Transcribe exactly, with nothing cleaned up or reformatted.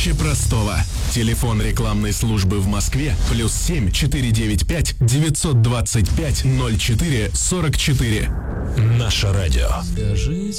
проще простого. Телефон рекламной службы в Москве плюс семь четыре девять пять девятьсот двадцать пять ноль четыре сорок четыре. Наше радио. Скажите